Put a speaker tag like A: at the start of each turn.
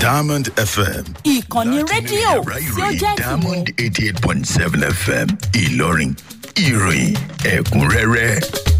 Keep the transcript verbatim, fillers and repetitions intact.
A: Diamond F M.
B: Ìkànnì rédíò tí ó jẹ́
A: Diamond eighty eight point seven F M Ìlọrin ìròyìn ẹ̀kúnrẹ́rẹ́.